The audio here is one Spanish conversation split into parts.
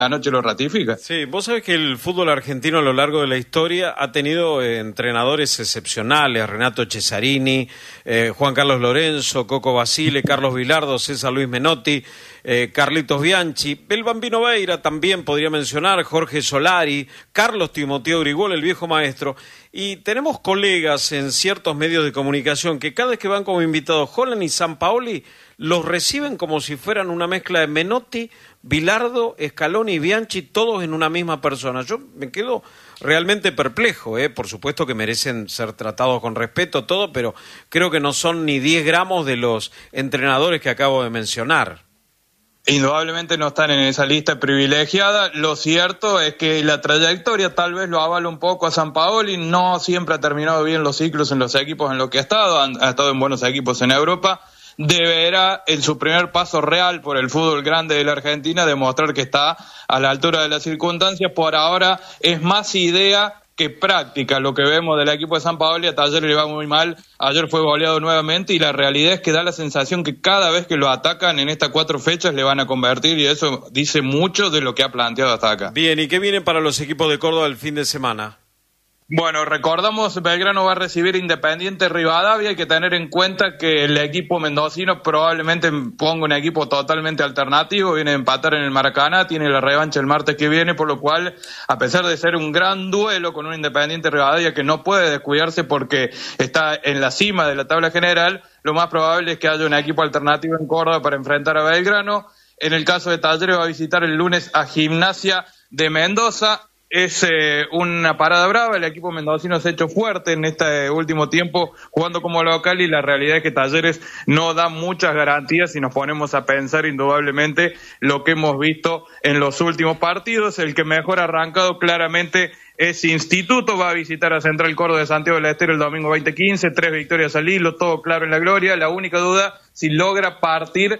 noche lo ratifica. Sí, vos sabés que el fútbol argentino a lo largo de la historia ha tenido entrenadores excepcionales: Renato Cesarini, Juan Carlos Lorenzo, Coco Basile, Carlos Bilardo, César Luis Menotti, Carlitos Bianchi, el Bambino Veira también podría mencionar, Jorge Solari, Carlos Timoteo Grigol, el viejo maestro. Y tenemos colegas en ciertos medios de comunicación que cada vez que van como invitados Holland y Sampaoli los reciben como si fueran una mezcla de Menotti, Bilardo, Scaloni y Bianchi, todos en una misma persona. Yo me quedo realmente perplejo, por supuesto que merecen ser tratados con respeto, todo, pero creo que no son ni 10 gramos de los entrenadores que acabo de mencionar. Indudablemente no están en esa lista privilegiada. Lo cierto es que la trayectoria tal vez lo avala un poco a Sampaoli. No siempre ha terminado bien los ciclos en los equipos en los que ha estado en buenos equipos en Europa. Deberá, en su primer paso real por el fútbol grande de la Argentina, demostrar que está a la altura de las circunstancias. Por ahora es más idea que práctica lo que vemos del equipo de Sampaoli. A Talleres le va muy mal, ayer fue goleado nuevamente y la realidad es que da la sensación que cada vez que lo atacan en estas 4 fechas le van a convertir, y eso dice mucho de lo que ha planteado hasta acá. Bien, ¿y qué viene para los equipos de Córdoba el fin de semana? Bueno, recordamos, Belgrano va a recibir Independiente Rivadavia. Hay que tener en cuenta que el equipo mendocino probablemente ponga un equipo totalmente alternativo, viene a empatar en el Maracaná, tiene la revancha el martes que viene, por lo cual, a pesar de ser un gran duelo con un Independiente Rivadavia que no puede descuidarse porque está en la cima de la tabla general, lo más probable es que haya un equipo alternativo en Córdoba para enfrentar a Belgrano. En el caso de Talleres va a visitar el lunes a Gimnasia de Mendoza. Es una parada brava, el equipo mendocino se ha hecho fuerte en este último tiempo jugando como local y la realidad es que Talleres no da muchas garantías si nos ponemos a pensar indudablemente lo que hemos visto en los últimos partidos. El que mejor ha arrancado claramente es Instituto, va a visitar a Central Córdoba de Santiago del Estero el domingo 20:15, 3 victorias al hilo, todo claro en la gloria. La única duda, si logra partir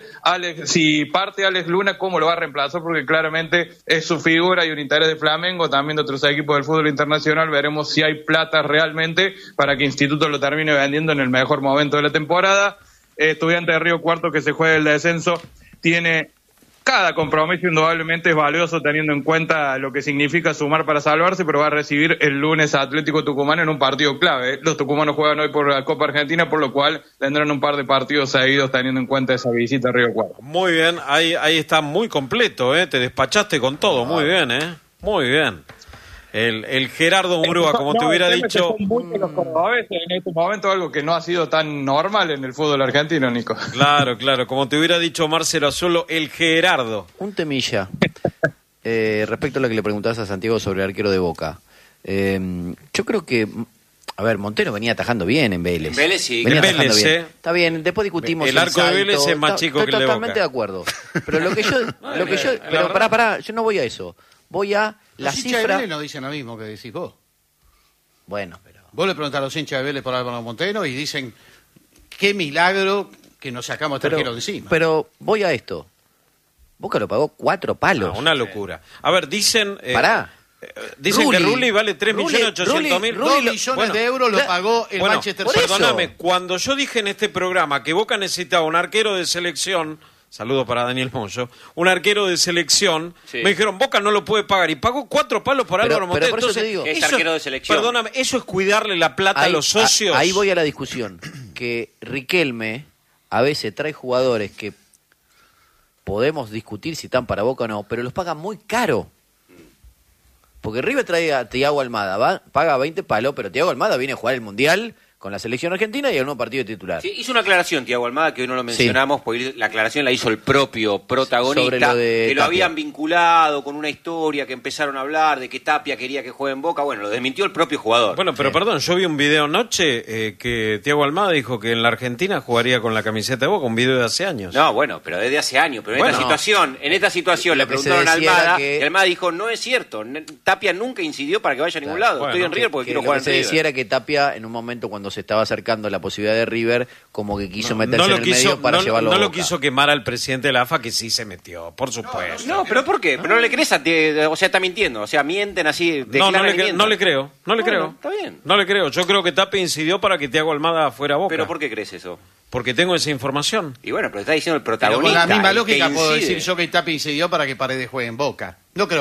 si parte Alex Luna, ¿cómo lo va a reemplazar? Porque claramente es su figura y un interés de Flamengo, también de otros equipos del fútbol internacional. Veremos si hay plata realmente para que Instituto lo termine vendiendo en el mejor momento de la temporada. Estudiante de Río Cuarto, que se juega el descenso, tiene cada compromiso indudablemente es valioso teniendo en cuenta lo que significa sumar para salvarse, pero va a recibir el lunes a Atlético Tucumán en un partido clave. Los tucumanos juegan hoy por la Copa Argentina, por lo cual tendrán un par de partidos seguidos teniendo en cuenta esa visita a Río Cuarto. Muy bien, ahí está muy completo, te despachaste con todo, muy bien, muy bien. El Gerardo Murúa, como te hubiera dicho. Son muchos los cordobeses en este momento, algo que no ha sido tan normal en el fútbol argentino, Nico. Claro, como te hubiera dicho Marcelo Azuelo, el Gerardo. Un temilla. Respecto a lo que le preguntabas a Santiago sobre el arquero de Boca. Yo creo que, a ver, Montero venía atajando bien en Vélez. En Vélez sí. Venía en atajando Vélez, bien. Está bien, después discutimos el arco de Vélez es más chico que el de Boca. Estoy totalmente de acuerdo. Pero pero pará, yo no voy a eso. Voy a la los hinchas cifra. de Vélez no dicen lo mismo que decís vos. Bueno, pero Vos le preguntás a los hinchas de Vélez por Álvaro Montero y dicen, qué milagro que nos sacamos este arquero de encima. Pero voy a esto. Boca lo pagó 4 palos. Una locura. A ver, dicen... Pará. Dicen Rulli, que Rulli vale 3.800.000. 2 millones de euros lo pagó el Manchester City. Perdóname, cuando yo dije en este programa que Boca necesitaba un arquero de selección, saludo para Daniel Moyo, un arquero de selección, me dijeron, Boca no lo puede pagar, y pagó 4 palos por Álvaro Montero. Por eso te digo. Es arquero de selección. Perdóname, ¿eso es cuidarle la plata a los socios? Ahí voy a la discusión. Que Riquelme a veces trae jugadores que podemos discutir si están para Boca o no, pero los paga muy caro. Porque River trae a Thiago Almada, paga 20 palos, pero Thiago Almada viene a jugar el Mundial con la selección argentina y a un partido de titular. Sí, hizo una aclaración, Thiago Almada, que hoy no lo mencionamos, porque la aclaración la hizo el propio protagonista, que lo habían vinculado con una historia, que empezaron a hablar de que Tapia quería que juegue en Boca. Bueno, lo desmintió el propio jugador. Bueno, pero perdón, yo vi un video anoche que Thiago Almada dijo que en la Argentina jugaría con la camiseta de Boca, un video de hace años. No, bueno, pero desde hace años. Pero en esta situación le preguntaron a Almada, y Almada dijo, no es cierto, Tapia nunca incidió para que vaya a ningún lado. Estoy en River porque quiero jugar en River. Lo que se decía era que Tapia, en un momento cuando cuando se estaba acercando la posibilidad de River, como que quiso meterse en el medio para llevarlo a Boca. No lo quiso quemar al presidente de la AFA, que sí se metió, por supuesto. No, pero ¿por qué? ¿Pero no le crees o sea, está mintiendo? O sea, mienten así, no le creo. Está bien. No le creo. Yo creo que Tapia incidió para que Thiago Almada fuera a Boca. ¿Pero por qué crees eso? Porque tengo esa información. Y bueno, pero está diciendo el protagonista. Pero con la misma lógica puedo decir yo que Tapia incidió para que Paredes juegue en Boca. No creo